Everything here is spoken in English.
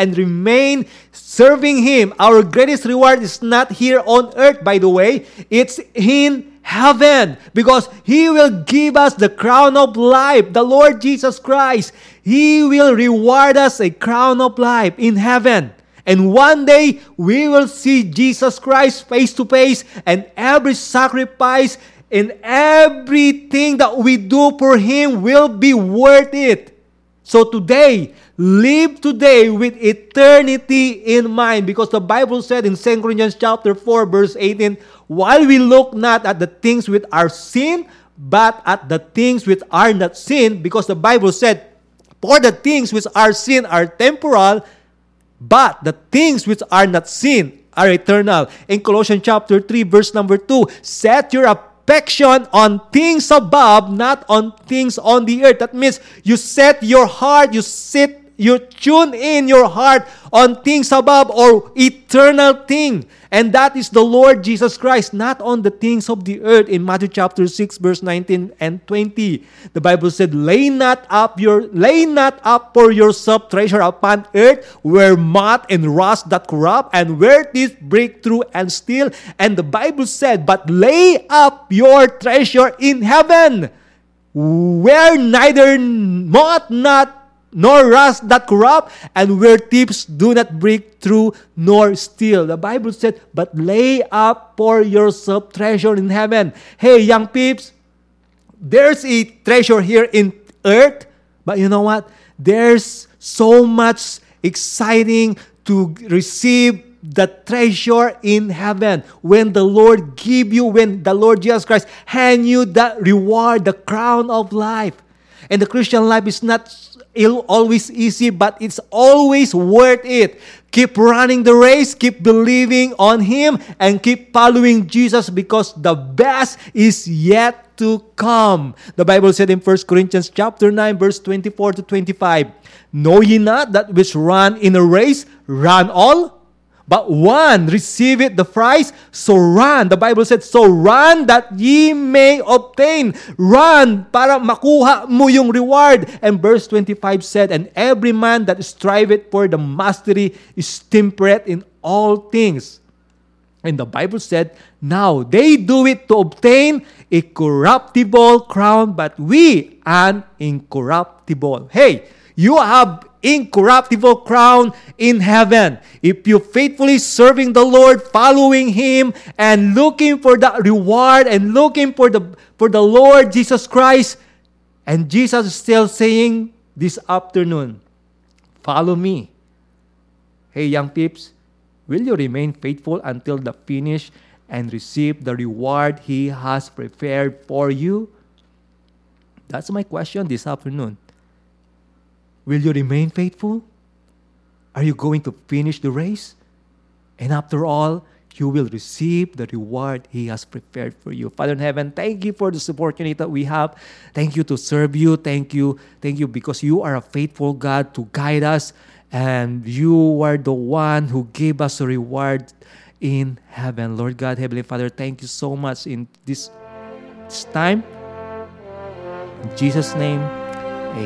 and remain serving Him. Our greatest reward is not here on earth, by the way. It's in heaven, because He will give us the crown of life. The Lord Jesus Christ, He will reward us a crown of life in heaven. And one day, we will see Jesus Christ face to face, and every sacrifice and everything that we do for Him will be worth it. So today, live today with eternity in mind, because the Bible said in 2 Corinthians chapter 4, verse 18, while we look not at the things which are seen, but at the things which are not seen, because the Bible said, for the things which are seen are temporal, but the things which are not seen are eternal. In Colossians chapter 3, verse number 2, set your affection on things above, not on things on the earth. That means you set your heart, you tune in your heart on things above, or eternal thing. And that is the Lord Jesus Christ, not on the things of the earth. In Matthew chapter 6, verse 19 and 20, the Bible said, lay not up for yourself treasure upon earth, where moth and rust doth corrupt, and where thieves break through and steal. And the Bible said, but lay up your treasure in heaven, where neither moth nor rust that corrupt, and where thieves do not break through nor steal. The Bible said, but lay up for yourself treasure in heaven. Hey, young peeps, there's a treasure here in earth, but you know what? There's so much exciting to receive the treasure in heaven. When the Lord when the Lord Jesus Christ hand you that reward, the crown of life. And the Christian life is not always easy, but it's always worth it. Keep running the race, keep believing on Him, and keep following Jesus, because the best is yet to come. The Bible said in 1 Corinthians chapter 9, verse 24 to 25, know ye not that which run in a race run all, but one receiveth the prize? So run. The Bible said, so run that ye may obtain. Run para makuha mo yung reward. And verse 25 said, and every man that striveth for the mastery is temperate in all things. And the Bible said, now they do it to obtain a corruptible crown, but we an incorruptible. Hey, you have incorruptible crown in heaven. If you faithfully serving the Lord, following Him, and looking for that reward, and looking for the Lord Jesus Christ, and Jesus is still saying this afternoon, follow me. Hey, young peeps, will you remain faithful until the finish and receive the reward He has prepared for you? That's my question this afternoon. Will you remain faithful? Are you going to finish the race? And after all, you will receive the reward He has prepared for you. Father in heaven, thank you for this opportunity that we have. Thank you to serve you. Thank you because you are a faithful God to guide us. And you are the one who gave us a reward in heaven. Lord God, Heavenly Father, thank you so much in this time. In Jesus' name,